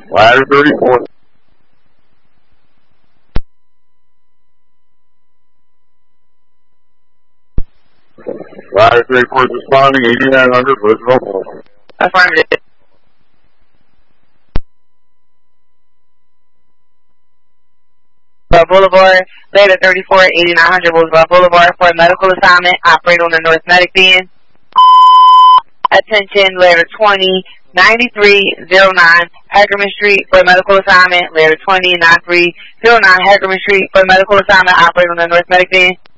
Ladder 34. Ladder 34 is responding, 8900, Roosevelt Boulevard. Affirmative. Boulevard, Ladder 34, 8900 Roosevelt Boulevard for a medical assignment. Operate on the North Medic bin. Attention, Ladder 20, 9309 Hackerman Street for a medical assignment. Ladder 20, 9309 Hackerman Street for a medical assignment. Operate on the North Medic bin.